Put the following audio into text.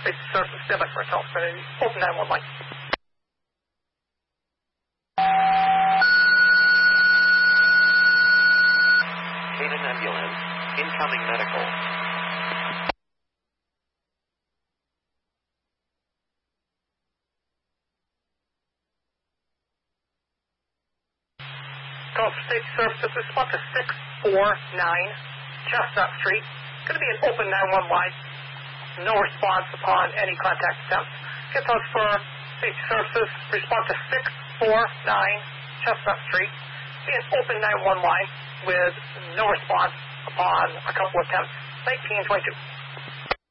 Safety services, stand by for a telephone. Open 911 line. Hayden ambulance, incoming medical. Call for safety services, response to 649 Chestnut Street. Going to be an open 911 line. No response upon any contact attempts. Get those for safety services, response to 649 Chestnut Street. Be an open 911 line with no response upon a couple attempts. 1922.